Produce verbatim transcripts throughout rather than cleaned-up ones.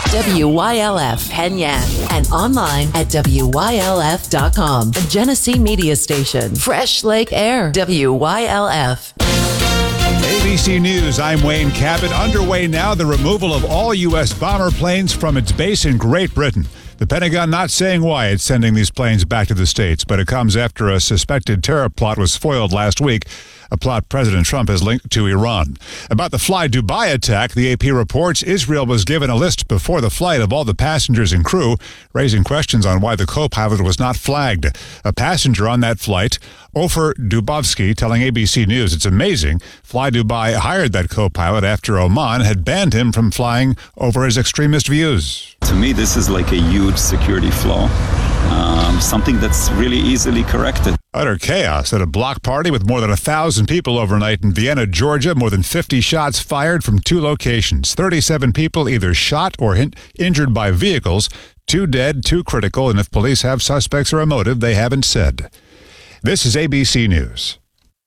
W Y L F Penyan, and online at W Y L F dot com. A Genesee Media Station. Fresh Lake Air. W Y L F. A B C News, I'm Wayne Cabot. Underway now the removal of all U S bomber planes from its base in Great Britain. The Pentagon not saying why it's sending these planes back to the States, but it comes after a suspected terror plot was foiled last week, a plot President Trump has linked to Iran. About the Fly Dubai attack, the A P reports Israel was given a list before the flight of all the passengers and crew, raising questions on why the co-pilot was not flagged. A passenger on that flight, Ofer Dubovsky, telling A B C News it's amazing Fly Dubai hired that co-pilot after Oman had banned him from flying over his extremist views. To me, this is like a huge security flaw, um, something that's really easily corrected. Utter chaos at a block party with more than a thousand people overnight in Vienna, Georgia. More than fifty shots fired from two locations. thirty-seven people either shot or hin- injured by vehicles. Two dead, two critical, and if police have suspects or a motive, they haven't said. This is A B C News.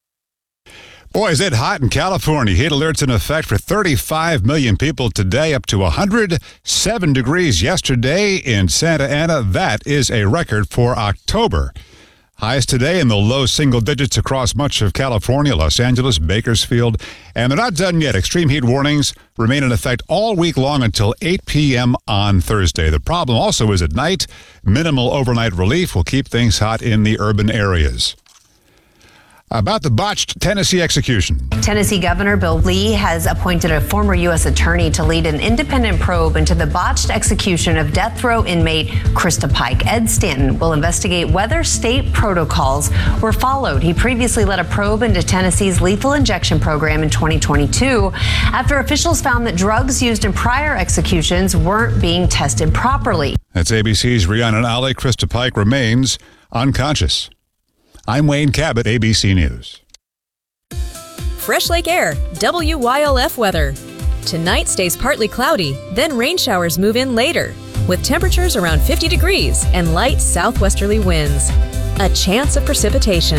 Boy, is it hot in California. Heat alerts in effect for thirty-five million people today, up to one hundred seven degrees yesterday in Santa Ana. That is a record for October. Highs today in the low single digits across much of California, Los Angeles, Bakersfield. And they're not done yet. Extreme heat warnings remain in effect all week long until eight p.m. on Thursday. The problem also is at night. Minimal overnight relief will keep things hot in the urban areas. About the botched Tennessee execution. Tennessee Governor Bill Lee has appointed a former U S attorney to lead an independent probe into the botched execution of death row inmate Krista Pike. Ed Stanton will investigate whether state protocols were followed. He previously led a probe into Tennessee's lethal injection program in twenty twenty-two after officials found that drugs used in prior executions weren't being tested properly. That's A B C's Rhiannon Ali. Krista Pike remains unconscious. I'm Wayne Cabot, A B C News. Fresh Lake Air, W Y L F weather. Tonight stays partly cloudy, then rain showers move in later, with temperatures around fifty degrees and light southwesterly winds. A chance of precipitation.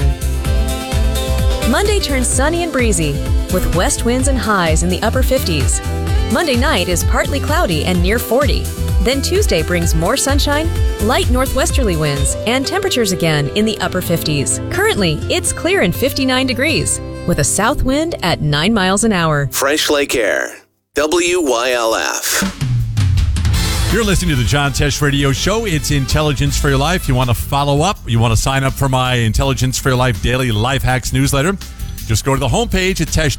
Monday turns sunny and breezy, with west winds and highs in the upper fifties. Monday night is partly cloudy and near forty. Then Tuesday brings more sunshine, light northwesterly winds, and temperatures again in the upper fifties. Currently, it's clear and fifty-nine degrees, with a south wind at nine miles an hour. Fresh Lake Air, W Y L F. You're listening to the John Tesh Radio Show. It's Intelligence for Your Life. You want to follow up? You want to sign up for my Intelligence for Your Life daily life hacks newsletter? Just go to the homepage at Tesh.